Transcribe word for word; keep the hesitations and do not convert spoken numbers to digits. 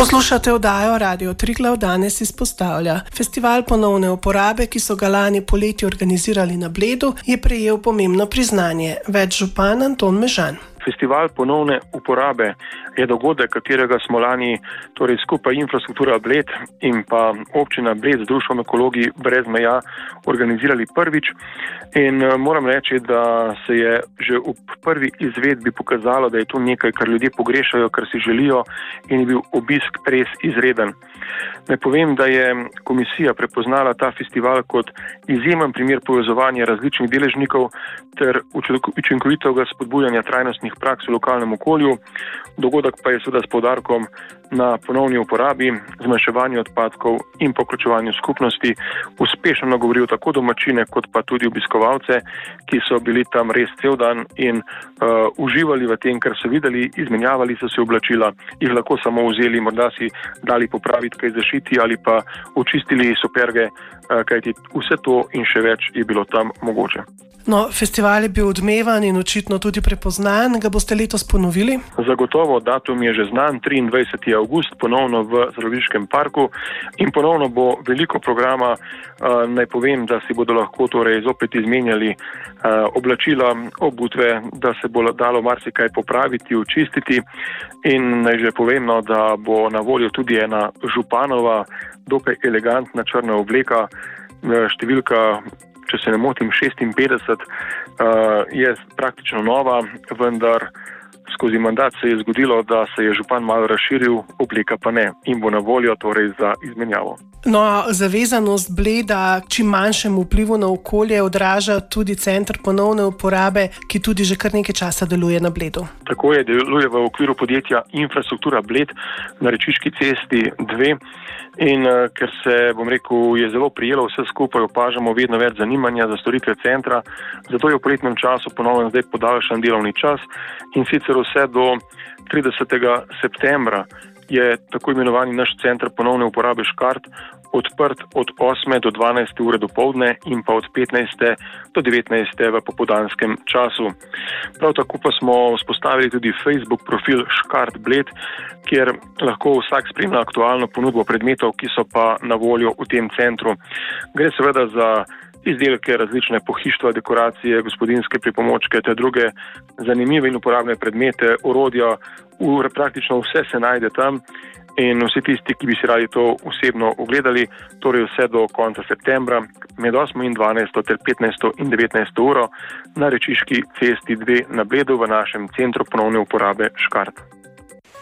Poslušate oddajo Radio Triglav danes izpostavlja. Festival ponovne uporabe, ki so ga lani poleti organizirali na Bledu, je prejel pomembno priznanje. Več župan Anton Mežan. Festival ponovne uporabe je dogodek, katerega smo lani torej skupaj Infrastruktura Bled in pa občina Bled z društvom Ekologi brez meja organizirali prvič. In moram reči, da se je že v prvi izvedbi pokazalo, da je to nekaj, kar ljudje pogrešajo, kar si želijo, in je bil obisk res izreden. Naj povem, da je komisija prepoznala ta festival kot izjemen primer povezovanja različnih deležnikov ter učinkovitega spodbujanja trajnostnih praks v lokalnem okolju. Dogodek pa je seveda s poudarkom na ponovni uporabi, zmanjševanju odpadkov in vključevanju skupnosti uspešno nagovoril tako domačine kot pa tudi obiskovalce, ki so bili tam res cel dan in uh, uživali v tem, kar so videli, izmenjavali so se oblačila, jih lahko samo vzeli, morda si dali popraviti kaj zašiti ali pa očistili superge, uh, kajti vse to in še več je bilo tam mogoče. No, festival je bil odmevan in očitno tudi prepoznan. Ga boste letos ponovili? Zagotovo, datum je že znan, triindvajseti avgust, ponovno v Zoološkem parku in ponovno bo veliko programa. Uh, naj povem, da si bodo lahko torej zopet izmenjali uh, oblačila, obutve, da se bo dalo marsikaj popraviti, očistiti in naj že povem, no, da bo na voljo tudi ena županova, dokaj elegantna črna obleka, številka, če se ne motim, šestinpetdeset, uh, je praktično nova, vendar skozi mandat se je zgodilo, da se je župan malo razširil, obleka pa ne in bo na voljo torej za izmenjavo. No, zavezanost Bleda k čim manjšemu vplivu na okolje odraža tudi Center ponovne uporabe, ki tudi že kar nekaj časa deluje na Bledu. Tako je, deluje v okviru podjetja Infrastruktura Bled na Rečiški cesti dve. In uh, ker se, bom rekel, je zelo prijelo vse skupaj, opažamo vedno več zanimanja za storitve centra, zato je v poletnem času ponovno zdaj podaljšan delovni čas in sicer vse do tridesetega septembra je tako imenovani naš center ponovne uporabe Škart odprt od osme do dvanajste ure dopoldne in pa od petnajste do devetnajste v popoldanskem času. Prav tako pa smo vzpostavili tudi Facebook profil Škart Bled, kjer lahko vsak spremlja aktualno ponudbo predmetov, ki so pa na voljo v tem centru. Gre seveda za izdelke, različne pohištva, dekoracije, gospodinjske pripomočke ter druge zanimive in uporabne predmete, orodja, ur, praktično vse se najde tam in vsi tisti, ki bi si radi to osebno ogledali, torej vse do konca septembra, med osmo in dvanajsto ter petnajsto in devetnajsto uro na Rečiški cesti dve na Bledu v našem centru ponovne uporabe Škart.